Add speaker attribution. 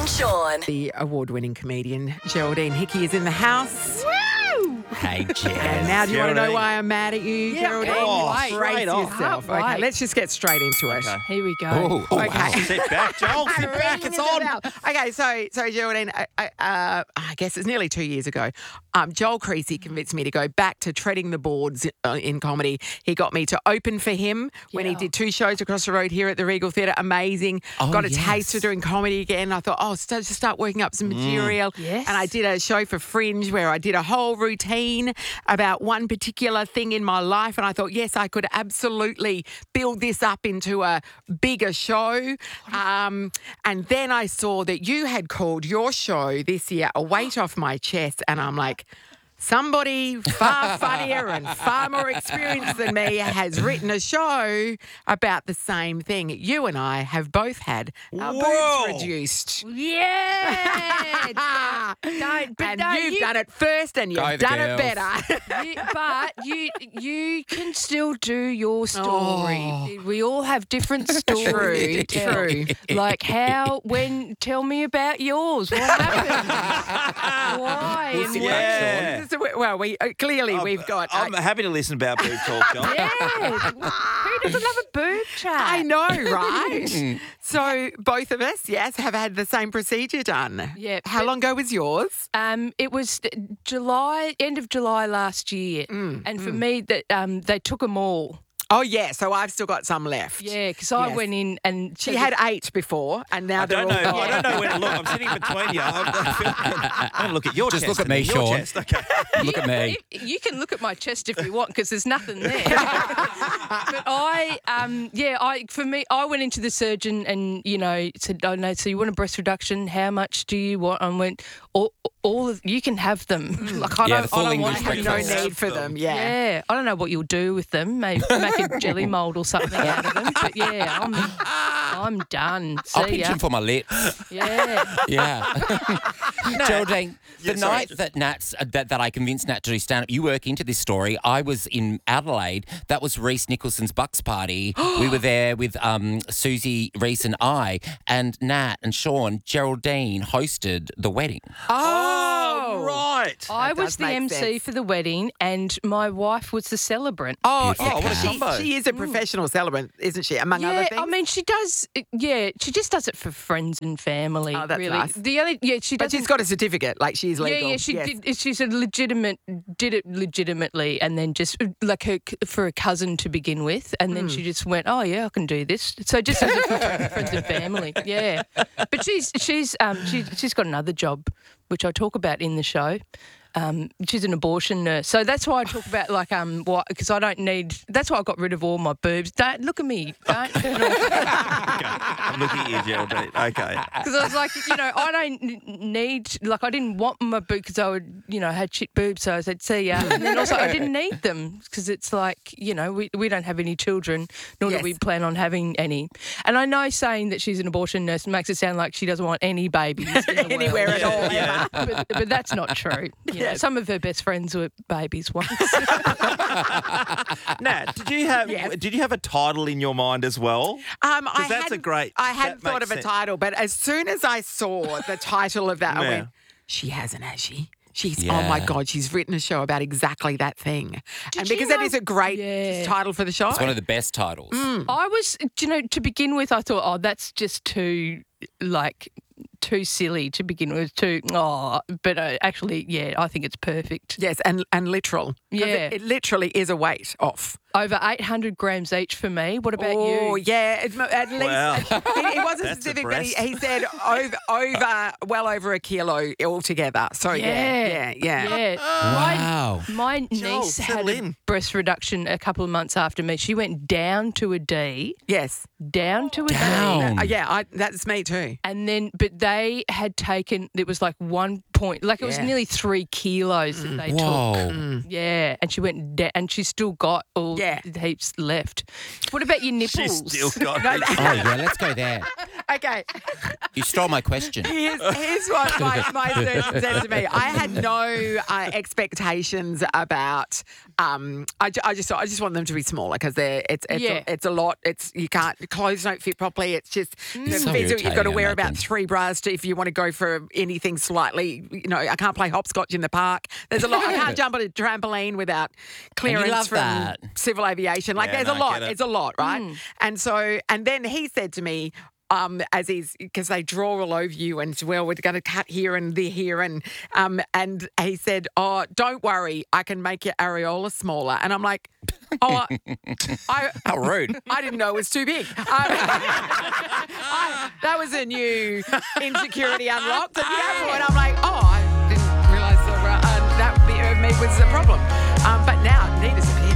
Speaker 1: Sean.
Speaker 2: The award-winning comedian Geraldine Hickey is in the house.
Speaker 3: Woo!
Speaker 4: Hey, Jess.
Speaker 2: And now do you want to know why I'm mad at you, Geraldine?
Speaker 3: can't wait.
Speaker 2: Brace
Speaker 3: Straight off.
Speaker 2: yourself.
Speaker 3: Can't
Speaker 2: Okay,
Speaker 3: wait.
Speaker 2: let's just get straight into it.
Speaker 4: Okay.
Speaker 3: Here we go.
Speaker 4: Oh,
Speaker 2: Okay.
Speaker 4: Sit back, Joel. Sit back. It's on.
Speaker 2: Okay, so Geraldine, I guess it's nearly 2 years ago. Joel Creasy convinced me to go back to treading the boards in comedy. He got me to open for him when he
Speaker 3: Yeah.
Speaker 2: did 2 shows across the road here at the Regal Theatre. Amazing.
Speaker 4: Oh,
Speaker 2: got a
Speaker 4: yes.
Speaker 2: taste of doing comedy again. I thought, just start working up some material.
Speaker 3: Yes.
Speaker 2: And I did a show for Fringe where I did a whole routine about one particular thing in my life. And I thought, yes, I could absolutely build this up into a bigger show. And then I saw that you had called your show this year A Weight Off My Chest. And I'm like, somebody far funnier and far more experienced than me has written a show about the same thing. You and I have both had our
Speaker 4: Whoa.
Speaker 2: boobs reduced.
Speaker 3: Yeah.
Speaker 2: And you've done it first and
Speaker 4: Go
Speaker 2: you've
Speaker 4: the
Speaker 2: done it
Speaker 4: girls.
Speaker 2: better.
Speaker 3: But you can still do your story.
Speaker 2: Oh.
Speaker 3: We all have different stories.
Speaker 2: True.
Speaker 3: Like tell me about yours. What happened? Why?
Speaker 4: We'll
Speaker 3: And
Speaker 4: sit
Speaker 3: what-
Speaker 4: back, Sean.
Speaker 2: Well, clearly we've got...
Speaker 4: I'm happy to listen about boob talk, Joel.
Speaker 3: Yes. Who doesn't love a boob chat?
Speaker 2: I know, right? So both of us, yes, have had the same procedure done.
Speaker 3: Yeah,
Speaker 2: How
Speaker 3: but-
Speaker 2: long ago was yours?
Speaker 3: It was end of July last year, and for me, that they took them all.
Speaker 2: Oh, yeah, so I've still got some left.
Speaker 3: Yeah, because I
Speaker 2: Yes.
Speaker 3: went in and
Speaker 2: She had 8 before, and now
Speaker 4: I
Speaker 2: they're
Speaker 4: don't
Speaker 2: all
Speaker 4: know.
Speaker 2: gone.
Speaker 4: I don't know where to look. I'm sitting between you. I'm going to look at your
Speaker 5: Just
Speaker 4: chest.
Speaker 5: look at me,
Speaker 4: and then your
Speaker 5: Sean.
Speaker 4: chest. Okay.
Speaker 5: Look at me.
Speaker 3: You can look at my chest if you want, because there's nothing there. But I went into the surgeon and said, "Oh no, so you want a breast reduction? How much do you want?" I went, "All of you can have them." Like I
Speaker 5: Yeah,
Speaker 3: don't,
Speaker 5: the full
Speaker 3: I don't want
Speaker 5: English
Speaker 3: to have
Speaker 2: No
Speaker 5: breakfast.
Speaker 2: need for them, yeah.
Speaker 3: Yeah, I don't know what you'll do with them. Maybe make a jelly mould or something out of them. But yeah, I'm done.
Speaker 5: I'll
Speaker 3: See
Speaker 5: pinch
Speaker 3: ya.
Speaker 5: him for my lips.
Speaker 3: Yeah.
Speaker 5: Yeah. Geraldine, the
Speaker 4: Yeah, sorry.
Speaker 5: night that that I convinced Nat to do stand-up, you work into this story. I was in Adelaide. That was Reece Nicholson's Bucks party. We were there with Susie, Reece and I, and Nat and Sean. Geraldine hosted the wedding.
Speaker 2: Oh,
Speaker 4: Right.
Speaker 3: I
Speaker 2: does
Speaker 3: was the
Speaker 2: make
Speaker 3: MC
Speaker 2: sense.
Speaker 3: for the wedding, and my wife was the celebrant.
Speaker 2: Oh,
Speaker 5: Beautiful.
Speaker 2: yeah,
Speaker 4: Oh, what a
Speaker 2: 'cause
Speaker 4: combo.
Speaker 2: she is a professional celebrant, isn't she, among other
Speaker 3: Yeah,
Speaker 2: things?
Speaker 3: I mean, she does. Yeah, she just does it for friends and family.
Speaker 2: Oh, that's
Speaker 3: really.
Speaker 2: nice.
Speaker 3: The only she
Speaker 2: But
Speaker 3: doesn't.
Speaker 2: she's got a certificate, like she's legal.
Speaker 3: Yeah, she
Speaker 2: Yes.
Speaker 3: did. She's did it legitimately, and then just like for a cousin to begin with, and then she just went, "Oh yeah, I can do this." So just as a friends and family, yeah. But she's got another job, which I talk about in the show. She's an abortion nurse, so that's why I talk about because I don't need. That's why I got rid of all my boobs. Don't look at me. Don't.
Speaker 4: I'm looking at you, Geraldine. Okay.
Speaker 3: Because I was like, I don't need, I didn't want my boobs because I would, had shit boobs. So I said, see ya. And then also I didn't need them because it's like, we don't have any children, nor
Speaker 2: Yes.
Speaker 3: do we plan on having any. And I know saying that she's an abortion nurse makes it sound like she doesn't want any babies in the
Speaker 2: Anywhere
Speaker 3: world.
Speaker 2: at all.
Speaker 4: Yeah.
Speaker 3: But that's not true. Some of her best friends were babies once.
Speaker 4: Nat, did you have a title in your mind as well?
Speaker 2: I
Speaker 4: that's a
Speaker 2: hadn't-
Speaker 4: great-
Speaker 2: I hadn't
Speaker 4: that
Speaker 2: thought
Speaker 4: makes
Speaker 2: of a
Speaker 4: sense.
Speaker 2: title, but as soon as I saw the title of that, I
Speaker 4: Yeah.
Speaker 2: went, she hasn't, has she? She's,
Speaker 5: Yeah.
Speaker 2: oh my God, she's written a show about exactly that thing. And
Speaker 3: you
Speaker 2: because that
Speaker 3: know-
Speaker 2: is a great
Speaker 3: Yeah.
Speaker 2: title for the show.
Speaker 5: It's one of the best titles.
Speaker 3: I was, to begin with, I thought, that's just too silly to begin with. But actually, yeah, I think it's perfect.
Speaker 2: Yes, and literal. 'Cause
Speaker 3: Yeah.
Speaker 2: It literally is a weight off.
Speaker 3: Over 800 grams each for me. What about
Speaker 2: Oh,
Speaker 3: you?
Speaker 2: yeah. At least.
Speaker 4: Wow.
Speaker 2: It wasn't
Speaker 4: That's a
Speaker 2: specific, but
Speaker 4: breast.
Speaker 2: he said well over a kilo altogether. So, yeah.
Speaker 3: Yeah.
Speaker 5: Wow.
Speaker 3: My
Speaker 4: Joel,
Speaker 3: niece
Speaker 4: settle
Speaker 3: had a
Speaker 4: in.
Speaker 3: breast reduction a couple of months after me. She went down to a D.
Speaker 2: Yes.
Speaker 3: Down to a D.
Speaker 5: Down.
Speaker 2: That's me too.
Speaker 3: And then, but they had taken, it was like 1 point, it was
Speaker 2: Yeah.
Speaker 3: nearly 3 kilos that they
Speaker 5: Whoa.
Speaker 3: took. Yeah. And she went down, and she's still got all
Speaker 2: Yeah.
Speaker 3: heaps left. What about your nipples?
Speaker 4: She's still got
Speaker 5: Oh, yeah, let's go there.
Speaker 2: Okay.
Speaker 5: You stole my question.
Speaker 2: Here's what my surgeon said to me. I had no expectations about. I just want them to be smaller because it's a lot. You can't, clothes don't fit properly. It's just
Speaker 5: So
Speaker 2: physical. You've got to
Speaker 5: irritating,
Speaker 2: wear
Speaker 5: I
Speaker 2: about
Speaker 5: imagine.
Speaker 2: 3 bras if you want to go for anything slightly. I can't play hopscotch in the park. There's a lot. I can't jump on a trampoline without clearance
Speaker 5: love
Speaker 2: from
Speaker 5: that.
Speaker 2: civil aviation. Like
Speaker 4: Yeah,
Speaker 2: there's a
Speaker 4: no, I
Speaker 2: lot.
Speaker 4: get it.
Speaker 2: It's a lot, right? And then he said to me, because they draw all over you, and well, we're going to cut here and there here, and he said, "Oh, don't worry, I can make your areola smaller." And I'm like, "Oh,
Speaker 5: How rude.
Speaker 2: I didn't know it was too big." That was a new insecurity unlocked at that point. I'm like, "Oh, I didn't realise that bit of me was a problem." But now, neither